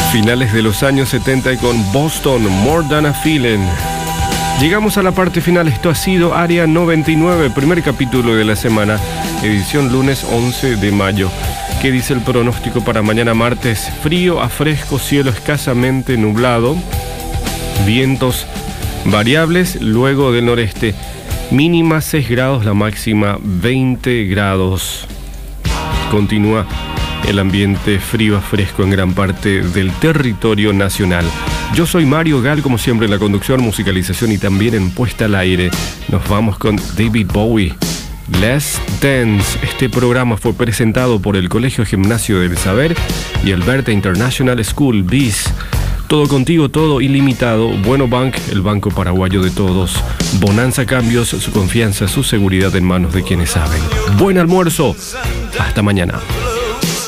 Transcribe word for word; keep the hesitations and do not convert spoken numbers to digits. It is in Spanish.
Finales de los años setenta y con Boston, More Than a Feeling. Llegamos a la parte final. Esto ha sido Área noventa y nueve, primer capítulo de la semana, edición lunes once de mayo. ¿Qué dice el pronóstico para mañana martes? Frío a fresco, cielo escasamente nublado, vientos variables, luego del noreste. Mínima seis grados, la máxima veinte grados. Continúa el ambiente frío a fresco en gran parte del territorio nacional. Yo soy Mario Gal, como siempre en la conducción, musicalización y también en puesta al aire. Nos vamos con David Bowie. Let's Dance. Este programa fue presentado por el Colegio Gimnasio del Saber y Alberta International School, B I S. Todo contigo, todo ilimitado. Bueno Bank, el banco paraguayo de todos. Bonanza Cambios, su confianza, su seguridad en manos de quienes saben. Buen almuerzo. Hasta mañana.